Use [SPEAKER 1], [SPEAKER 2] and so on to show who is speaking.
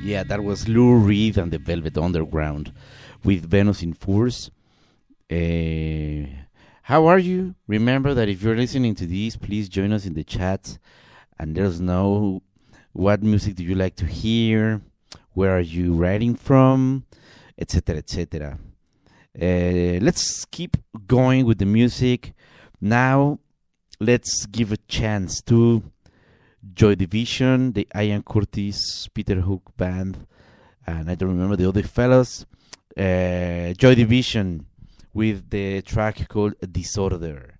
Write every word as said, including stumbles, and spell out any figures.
[SPEAKER 1] Yeah, that was Lou Reed and the Velvet Underground with Venus in Force. Uh, how are you? Remember that if you're listening to this, please join us in the chat and let us know what music do you like to hear, where are you writing from, et cetera, et cetera. Uh, let's keep going with the music. Now, let's give a chance to Joy Division, the Ian Curtis, Peter Hook band, and I don't remember the other fellows. Uh, Joy Division with the track called Disorder.